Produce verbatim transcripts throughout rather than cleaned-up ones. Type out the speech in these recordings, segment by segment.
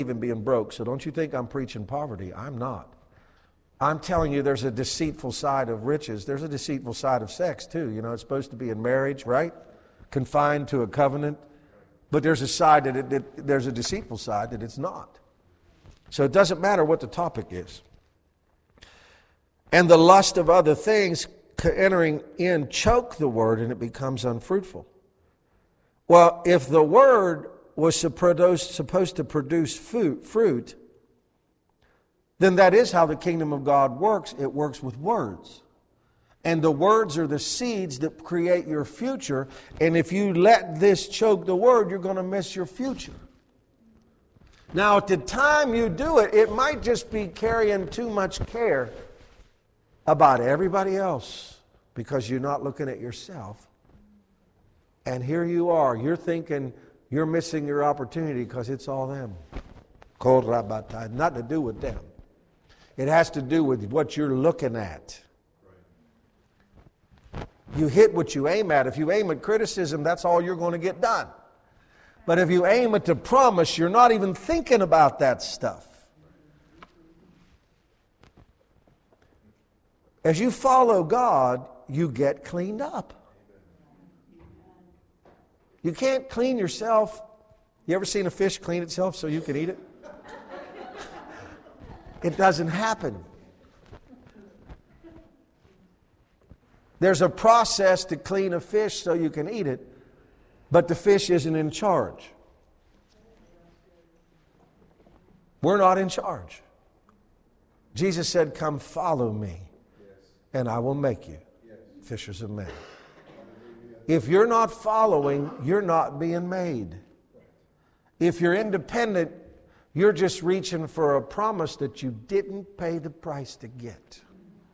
even being broke, so don't you think I'm preaching poverty. I'm not. I'm telling you there's a deceitful side of riches. There's a deceitful side of sex too. You know, it's supposed to be in marriage, right? Confined to a covenant. But there's a side that it, it, there's a deceitful side that it's not. So it doesn't matter what the topic is. And the lust of other things entering in choke the word and it becomes unfruitful. Well, if the word was supposed to produce fruit, then that is how the kingdom of God works. It works with words. And the words are the seeds that create your future. And if you let this choke the word, you're going to miss your future. Now, at the time you do it, it might just be carrying too much care about everybody else because you're not looking at yourself. And here you are. You're thinking you're missing your opportunity because it's all them. Not to do with them. It has to do with what you're looking at. You hit what you aim at. If you aim at criticism, that's all you're going to get done. But if you aim at the promise, you're not even thinking about that stuff. As you follow God, you get cleaned up. You can't clean yourself. You ever seen a fish clean itself so you can eat it? It doesn't happen. There's a process to clean a fish so you can eat it, but the fish isn't in charge. We're not in charge. Jesus said, "Come follow me, and I will make you fishers of men." If you're not following, you're not being made. If you're independent, you're just reaching for a promise that you didn't pay the price to get.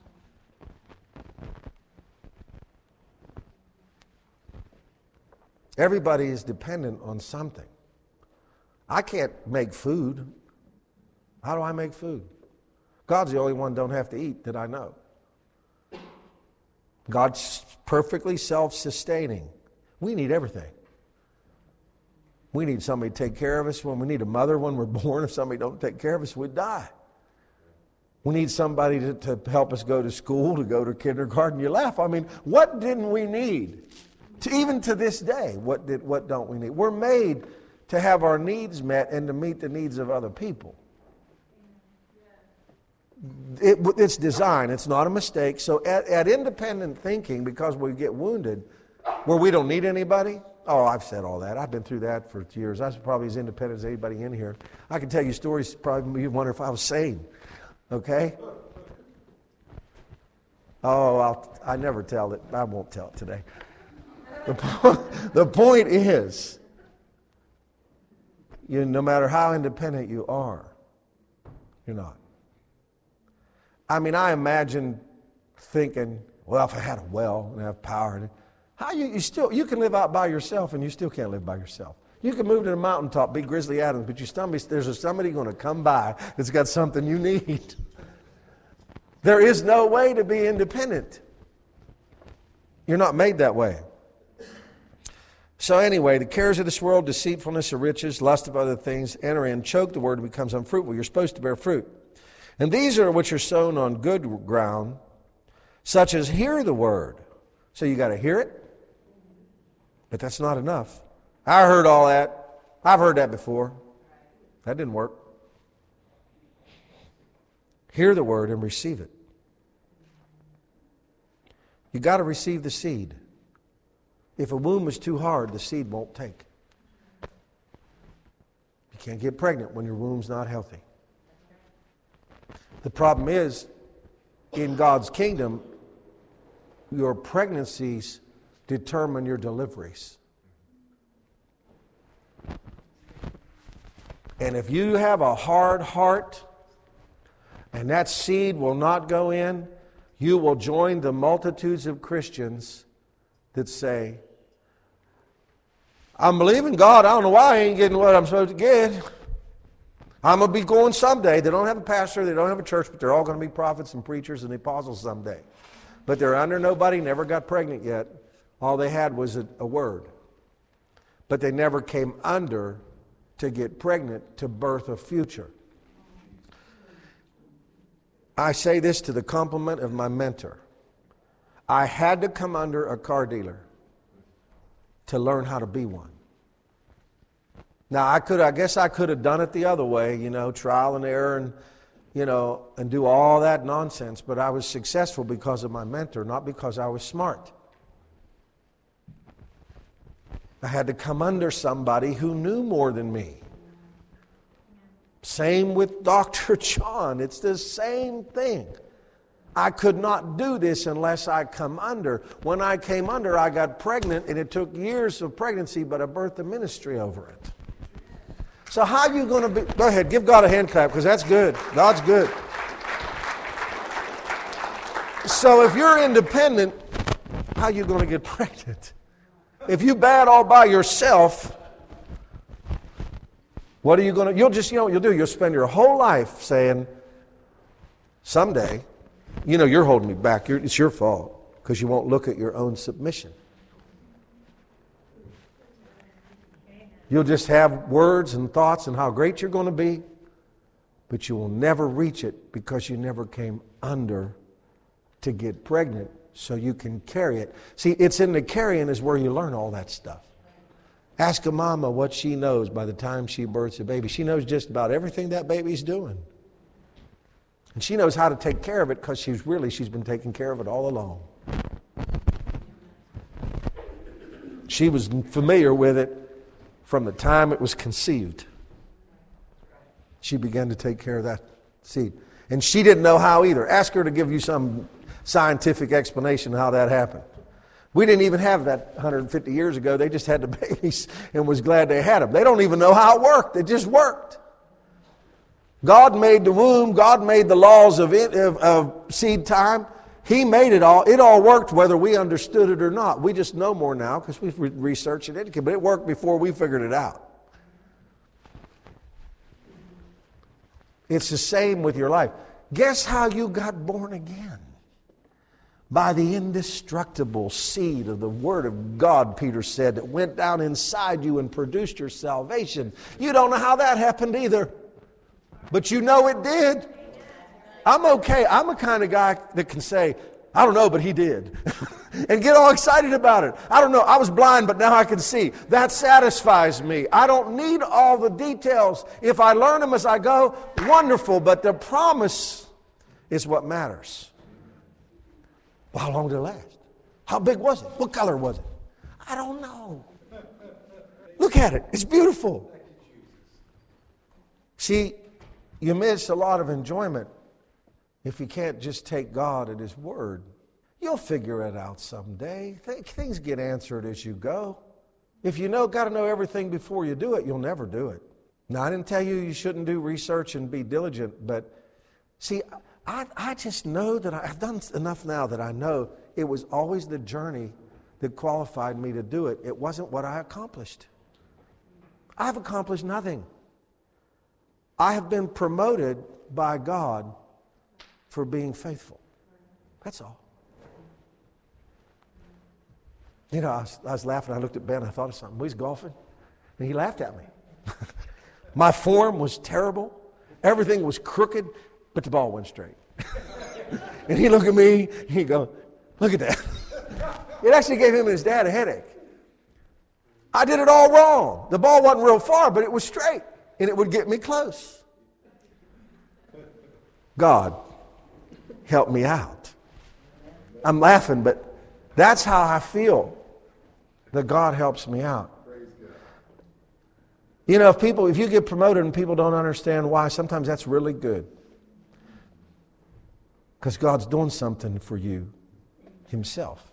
Everybody is dependent on something. I can't make food. How do I make food? God's the only one don't have to eat that I know. God's perfectly self-sustaining. We need everything. We need somebody to take care of us. When we need a mother when we're born, if somebody don't take care of us, we die. We need somebody to, to help us go to school, to go to kindergarten. You laugh. I mean, what didn't we need? To, even to this day, what did what don't we need? We're made to have our needs met and to meet the needs of other people. It, it's design. It's not a mistake. So at, at independent thinking, because we get wounded, where we don't need anybody. Oh, I've said all that. I've been through that for years. I was probably as independent as anybody in here. I can tell you stories. Probably you wonder if I was sane. Okay. Oh, I'll, I never tell it. I won't tell it today. The, po- the point is, you, no matter how independent you are, you're not. I mean, I imagine thinking, well, if I had a well and have power, and how you, you still you can live out by yourself, and you still can't live by yourself. You can move to the mountaintop, be Grizzly Adams, but you somebody, there's somebody going to come by that's got something you need. There is no way to be independent. You're not made that way. So anyway, the cares of this world, deceitfulness of riches, lust of other things, enter in, choke the word, and becomes unfruitful. You're supposed to bear fruit. And these are which are sown on good ground, such as hear the word. So you got to hear it, but that's not enough. I heard all that. I've heard that before. That didn't work. Hear the word and receive it. You got to receive the seed. If a womb is too hard, the seed won't take. You can't get pregnant when your womb's not healthy. The problem is, in God's kingdom, your pregnancies determine your deliveries. And if you have a hard heart and that seed will not go in, you will join the multitudes of Christians that say, I'm believing God. I don't know why I ain't getting what I'm supposed to get. I'm going to be going someday. They don't have a pastor. They don't have a church, but they're all going to be prophets and preachers and apostles someday. But they're under nobody, never got pregnant yet. All they had was a, a word. But they never came under to get pregnant to birth a future. I say this to the compliment of my mentor. I had to come under a car dealer to learn how to be one. Now, I could, I guess I could have done it the other way, you know, trial and error and, you know, and do all that nonsense, but I was successful because of my mentor, not because I was smart. I had to come under somebody who knew more than me. Same with Doctor John. It's the same thing. I could not do this unless I come under. When I came under, I got pregnant, and it took years of pregnancy, but I birthed a ministry over it. So how are you going to be? Go ahead, give God a hand clap, because that's good. God's good. So if you're independent, how are you going to get pregnant? If you bad all by yourself, what are you going to, you'll just, you know what you'll do? You'll spend your whole life saying, someday, you know, you're holding me back. You're, it's your fault because you won't look at your own submission. You'll just have words and thoughts and how great you're going to be, but you will never reach it because you never came under to get pregnant so you can carry it. See, it's in the carrying is where you learn all that stuff. Ask a mama what she knows by the time she births a baby. She knows just about everything that baby's doing. And she knows how to take care of it because she's really, she's been taking care of it all along. She was familiar with it from the time it was conceived. She began to take care of that seed. And she didn't know how either. Ask her to give you some scientific explanation of how that happened. We didn't even have that one hundred fifty years ago. They just had the babies and was glad they had them. They don't even know how it worked. It just worked. God made the womb. God made the laws of, it, of, of seed time. He made it all. It all worked whether we understood it or not. We just know more now because we've re- researched it. But it worked before we figured it out. It's the same with your life. Guess how you got born again? By the indestructible seed of the Word of God, Peter said, that went down inside you and produced your salvation. You don't know how that happened either. But you know it did. I'm okay. I'm the kind of guy that can say, I don't know, but he did. And get all excited about it. I don't know. I was blind, but now I can see. That satisfies me. I don't need all the details. If I learn them as I go, wonderful. But the promise is what matters. Well, how long did it last? How big was it? What color was it? I don't know. Look at it. It's beautiful. See, you miss a lot of enjoyment if you can't just take God at His word. You'll figure it out someday. Things get answered as you go. If you know, got to know everything before you do it, you'll never do it. Now, I didn't tell you you shouldn't do research and be diligent, but see, I, I just know that I, I've done enough now that I know it was always the journey that qualified me to do it. It wasn't what I accomplished. I've accomplished nothing. I have been promoted by God for being faithful. That's all. You know, I was, I was laughing. I looked at Ben. I thought of something. We was golfing, and he laughed at me. My form was terrible. Everything was crooked, but the ball went straight. And he looked at me, and he go, look at that. It actually gave him and his dad a headache. I did it all wrong. The ball wasn't real far, but it was straight, and it would get me close. God, help me out. I'm laughing, but that's how I feel, that God helps me out. You know, if people, if you get promoted and people don't understand why, sometimes that's really good. Because God's doing something for you Himself.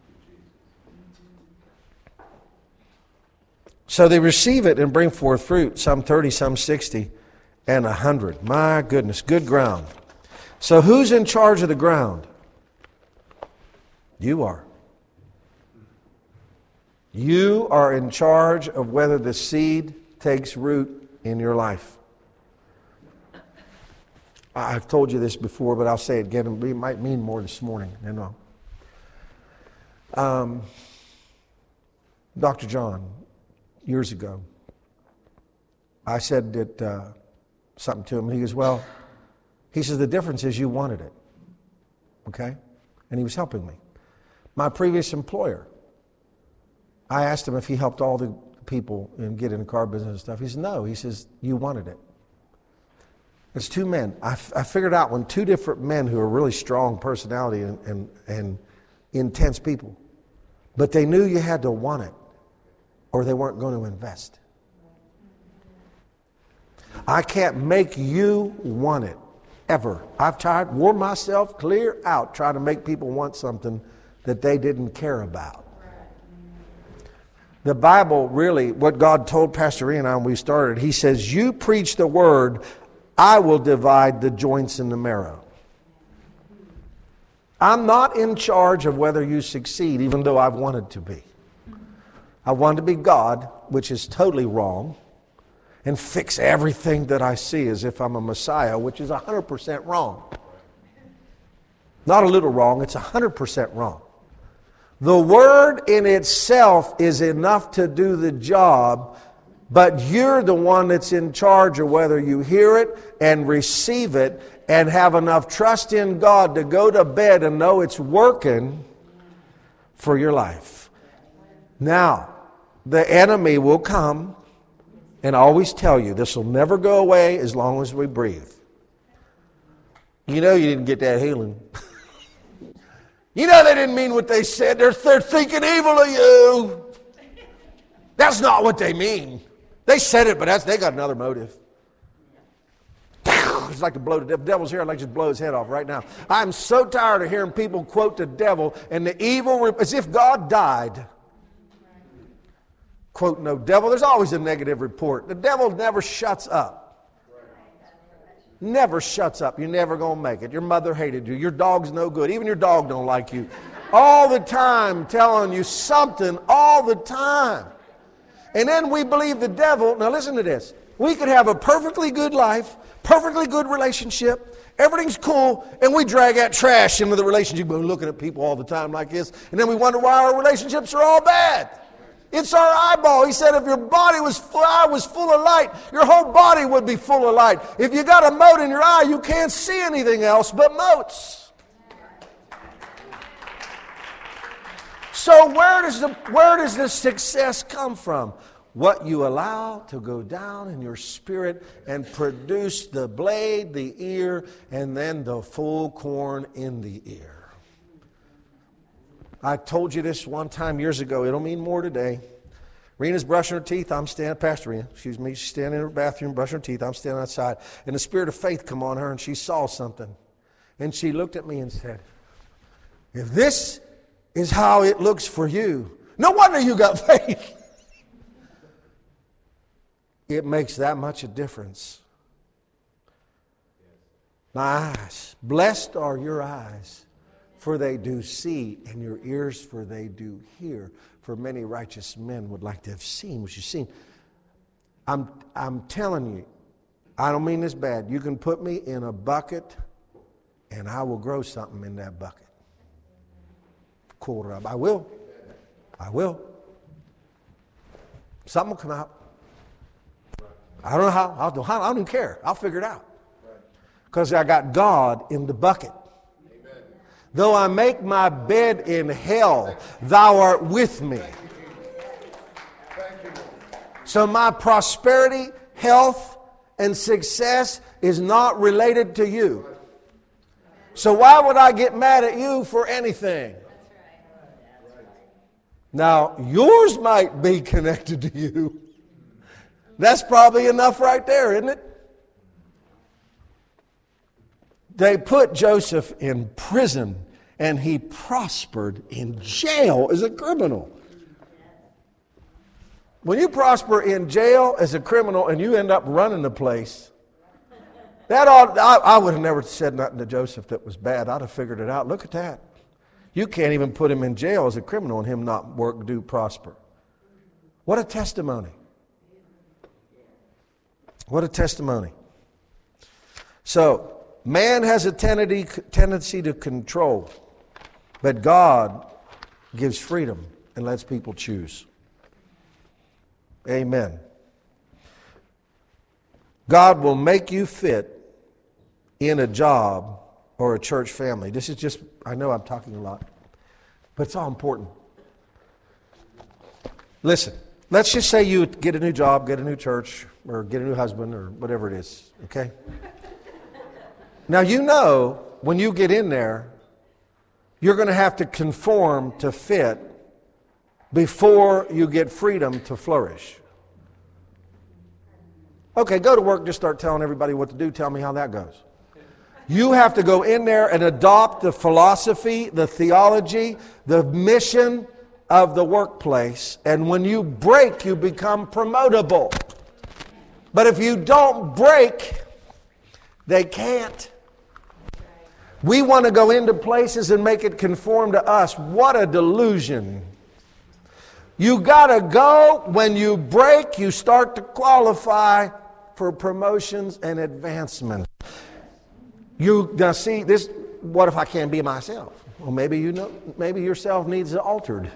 So they receive it and bring forth fruit, some thirty, some sixty, and a hundred. My goodness, good ground. So who's in charge of the ground? You are. You are in charge of whether the seed takes root in your life. I've told you this before, but I'll say it again. It might mean more this morning. You know. Um, Doctor John, years ago, I said that, uh, something to him, and he goes, well, he says, the difference is you wanted it. Okay? And he was helping me. My previous employer, I asked him if he helped all the people in getting the car business and stuff. He said, no. He says, you wanted it. It's two men. I, f- I figured out when two different men who are really strong personality and, and, and intense people, but they knew you had to want it or they weren't going to invest. I can't make you want it, ever. I've tried, wore myself clear out trying to make people want something that they didn't care about. The Bible really, what God told Pastor Ian and I when we started, he says, you preach the word, I will divide the joints and the marrow. I'm not in charge of whether you succeed, even though I've wanted to be. I wanted to be God, which is totally wrong, and fix everything that I see as if I'm a Messiah, which is one hundred percent wrong. Not a little wrong, it's one hundred percent wrong. The Word in itself is enough to do the job, but you're the one that's in charge of whether you hear it and receive it and have enough trust in God to go to bed and know it's working for your life. Now, the enemy will come and always tell you this will never go away as long as we breathe. You know you didn't get that healing. You know they didn't mean what they said. They're, they're thinking evil of you. That's not what they mean. They said it, but that's, they got another motive. It's like to blow the devil. The devil's here. I'd like to just blow his head off right now. I'm so tired of hearing people quote the devil and the evil, as if God died. Quote no devil. There's always a negative report. The devil never shuts up. Never shuts up. You're never going to make it. Your mother hated you. Your dog's no good. Even your dog don't like you. All the time telling you something all the time. And then we believe the devil. Now listen to this. We could have a perfectly good life, perfectly good relationship. Everything's cool, and we drag that trash into the relationship. We're looking at people all the time like this, and then we wonder why our relationships are all bad. It's our eyeball. He said if your body was full, eye was full of light, your whole body would be full of light. If you got a mote in your eye, you can't see anything else but motes. So where does the where does the success come from? What you allow to go down in your spirit and produce the blade, the ear, and then the full corn in the ear. I told you this one time years ago. It'll mean more today. Rena's brushing her teeth. I'm standing, Pastor Rena, excuse me, she's standing in her bathroom brushing her teeth. I'm standing outside. And the spirit of faith come on her, and she saw something. And she looked at me and said, if this is how it looks for you, no wonder you got faith. It makes that much a difference. My eyes, blessed are your eyes, for they do see, and your ears, for they do hear. For many righteous men would like to have seen what you've seen. I'm, I'm telling you, I don't mean this bad. You can put me in a bucket, and I will grow something in that bucket. I will. I will. Something will come out. I don't know how. I'll do, I don't even care. I'll figure it out. Because I got God in the bucket. Amen. Though I make my bed in hell, thou art with me. So my prosperity, health, and success is not related to you. So why would I get mad at you for anything? Now, yours might be connected to you. That's probably enough right there, isn't it? They put Joseph in prison, and he prospered in jail as a criminal. When you prosper in jail as a criminal and you end up running the place, that ought, I, I would have never said nothing to Joseph that was bad. I'd have figured it out. Look at that. You can't even put him in jail as a criminal and him not work, do, prosper. What a testimony. What a testimony. So, man has a tendency, tendency to control, but God gives freedom and lets people choose. Amen. God will make you fit in a job or a church family. This is just, I know I'm talking a lot, but it's all important. Listen, let's just say you get a new job, get a new church, or get a new husband, or whatever it is, okay? Now, you know, when you get in there, you're going to have to conform to fit before you get freedom to flourish. Okay, go to work, just start telling everybody what to do. Tell me how that goes. You have to go in there and adopt the philosophy, the theology, the mission of the workplace. And when you break, you become promotable. But if you don't break, they can't. We want to go into places and make it conform to us. What a delusion. You got to go. When you break, you start to qualify for promotions and advancement. You now see this. What if I can't be myself? Well, maybe you know. Maybe yourself needs altered.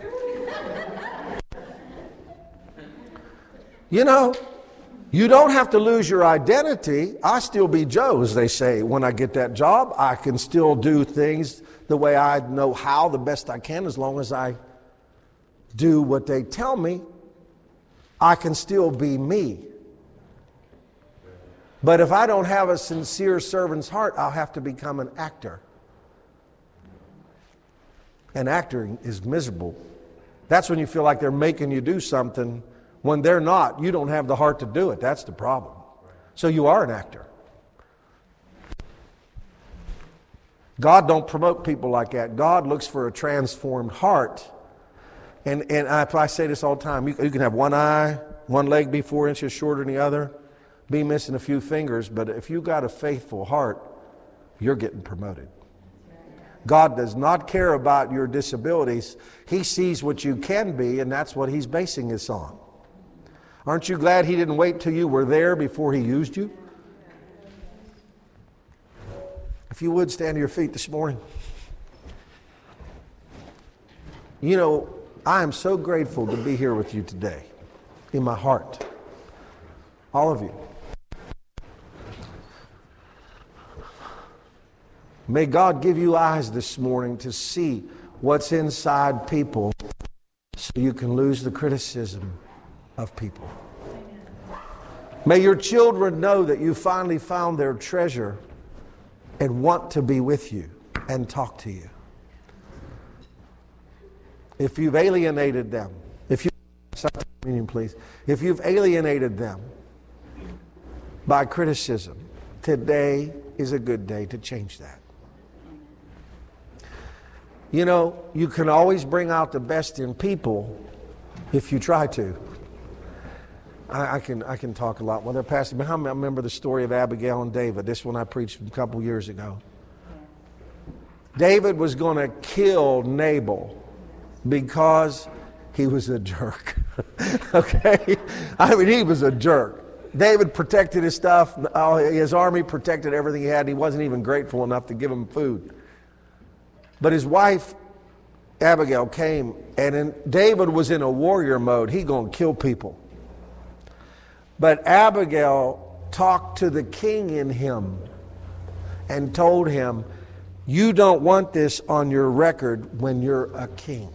You know, you don't have to lose your identity. I still be Joe, as they say. When I get that job, I can still do things the way I know how, the best I can, as long as I do what they tell me. I can still be me. But if I don't have a sincere servant's heart, I'll have to become an actor. And acting is miserable. That's when you feel like they're making you do something when they're not. You don't have the heart to do it. That's the problem. So you are an actor. God don't promote people like that. God looks for a transformed heart. And and I, I say this all the time. You, you can have one eye, one leg be four inches shorter than the other, be missing a few fingers, but if you got a faithful heart, you're getting promoted. God does not care about your disabilities. He sees what you can be, and that's what He's basing this on. Aren't you glad He didn't wait till you were there before He used you? If you would, stand to your feet this morning. You know, I am so grateful to be here with you today, in my heart. All of you. May God give you eyes this morning to see what's inside people so you can lose the criticism of people. May your children know that you finally found their treasure and want to be with you and talk to you. If you've alienated them, if you, please, if you've alienated them by criticism, today is a good day to change that. You know, you can always bring out the best in people if you try to. I, I can I can talk a lot. Well, they're passing. But I remember the story of Abigail and David. This one I preached a couple years ago. David was going to kill Nabal because he was a jerk. Okay? I mean, he was a jerk. David protected his stuff. His army protected everything he had. He wasn't even grateful enough to give him food. But his wife, Abigail, came, and in, David was in a warrior mode. He going to kill people. But Abigail talked to the king in him and told him, you don't want this on your record when you're a king.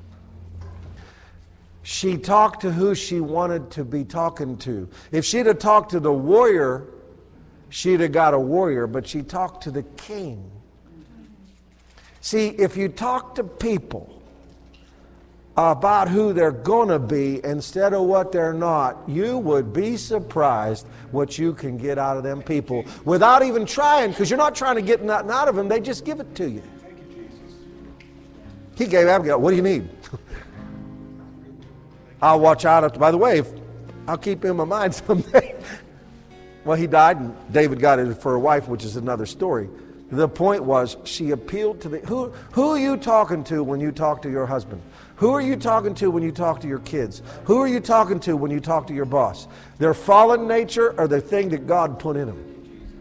She talked to who she wanted to be talking to. If she'd have talked to the warrior, she'd have got a warrior, but she talked to the king. See, if you talk to people about who they're going to be instead of what they're not, you would be surprised what you can get out of them people without even trying, because you're not trying to get nothing out of them. They just give it to you. He gave Abigail, what do you need? I'll watch out. By the way, if, I'll keep him in my mind someday. Well, he died, and David got it for a wife, which is another story. The point was, she appealed to the... Who, who are you talking to when you talk to your husband? Who are you talking to when you talk to your kids? Who are you talking to when you talk to your boss? Their fallen nature or the thing that God put in them?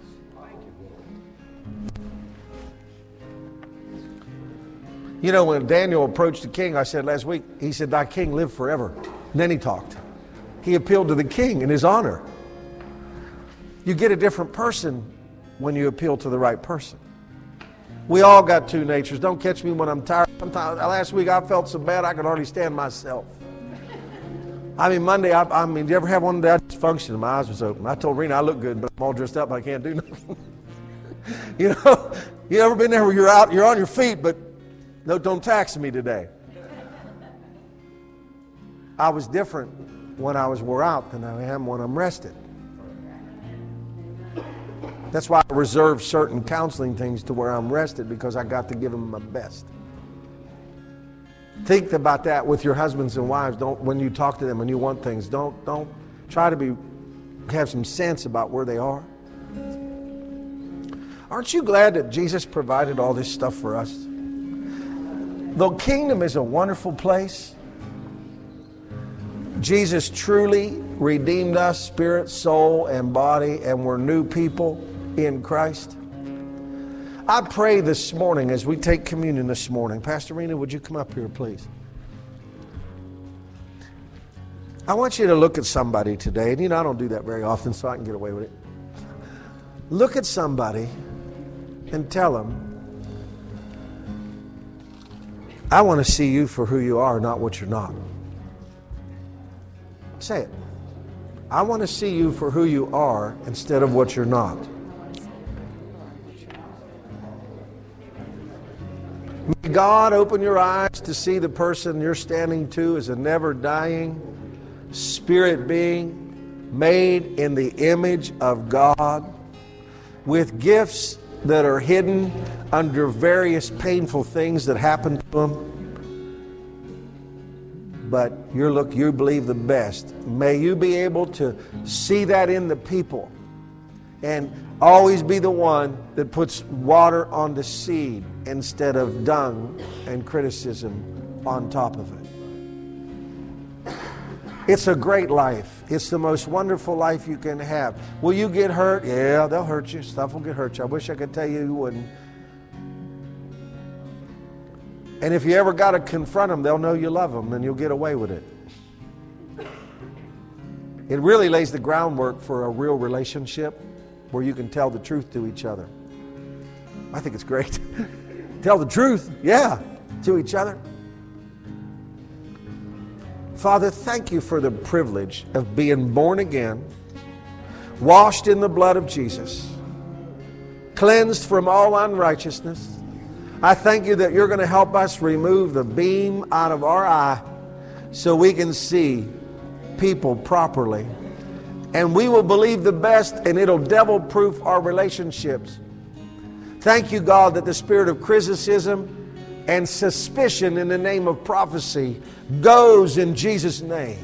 You know, when Daniel approached the king, I said last week, he said, thy king live forever. And then he talked. He appealed to the king in his honor. You get a different person when you appeal to the right person. We all got two natures. Don't catch me when I'm tired. Sometimes, last week I felt so bad I could hardly stand myself. I mean, Monday, I, I mean, do you ever have one day I just functioned and my eyes was open? I told Rena I look good, but I'm all dressed up. I can't do nothing. You know, you ever been there where you're out, you're on your feet, but no, don't tax me today. I was different when I was wore out than I am when I'm rested. That's why I reserve certain counseling things to where I'm rested, because I got to give them my best. Think about that with your husbands and wives. Don't, when you talk to them and you want things, don't, don't try to be, have some sense about where they are. Aren't you glad that Jesus provided all this stuff for us? The kingdom is a wonderful place. Jesus truly redeemed us, spirit, soul, and body, and we're new people in Christ. I pray this morning as we take communion this morning. Pastor Rena, would you come up here, please? I want you to look at somebody today. And you know, I don't do that very often, so I can get away with it. Look at somebody and tell them, I want to see you for who you are, not what you're not. Say it. I want to see you for who you are instead of what you're not. May God open your eyes to see the person you're standing to as a never-dying spirit being made in the image of God, with gifts that are hidden under various painful things that happen to them. But you look, you believe the best. May you be able to see that in the people and always be the one that puts water on the seed instead of dung and criticism on top of it. It's a great life. It's the most wonderful life you can have. Will you get hurt? Yeah, they'll hurt you. Stuff will get hurt you. I wish I could tell you you wouldn't. And if you ever got to confront them, they'll know you love them and you'll get away with it. It really lays the groundwork for a real relationship where you can tell the truth to each other. I think it's great. Tell the truth, yeah, to each other. Father, thank you for the privilege of being born again, washed in the blood of Jesus, cleansed from all unrighteousness. I thank you that you're going to help us remove the beam out of our eye so we can see people properly. And we will believe the best, and it'll devil-proof our relationships. Thank you, God, that the spirit of criticism and suspicion in the name of prophecy goes in Jesus' name.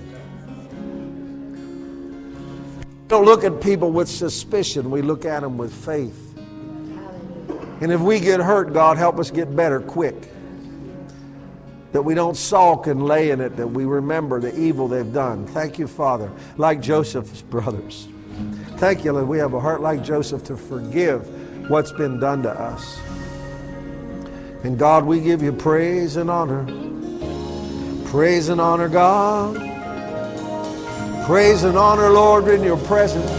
We don't look at people with suspicion. We look at them with faith. And if we get hurt, God, help us get better quick. That we don't sulk and lay in it, that we remember the evil they've done. Thank you, Father, like Joseph's brothers. Thank you that we have a heart like Joseph to forgive what's been done to us. And God, we give you praise and honor. Praise and honor, God. Praise and honor, Lord, in your presence.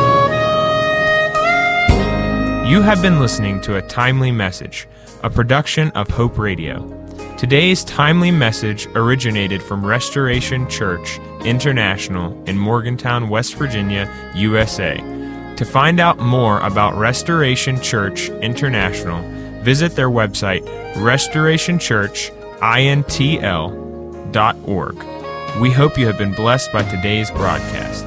You have been listening to a timely message, a production of Hope Radio. Today's timely message originated from Restoration Church International in Morgantown, West Virginia, U S A. To find out more about Restoration Church International, visit their website, restoration church intl dot org. We hope you have been blessed by today's broadcast.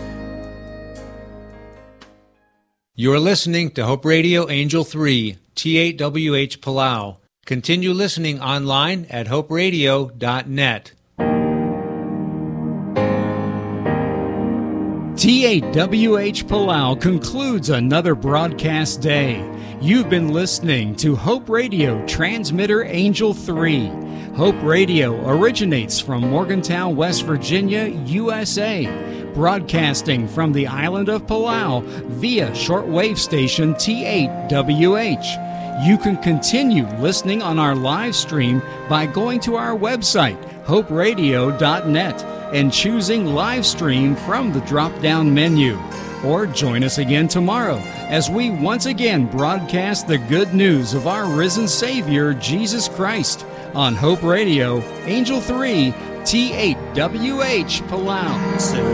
You're listening to Hope Radio Angel three, T eight W H Palau. Continue listening online at hope radio dot net. T eight W H Palau concludes another broadcast day. You've been listening to Hope Radio Transmitter Angel three. Hope Radio originates from Morgantown, West Virginia, U S A, broadcasting from the island of Palau via shortwave station T eight W H. You can continue listening on our live stream by going to our website, hope radio dot net, and choosing live stream from the drop-down menu. or join us again tomorrow as we once again broadcast the good news of our risen Savior, Jesus Christ, on Hope Radio, Angel three, T eight W H Palau.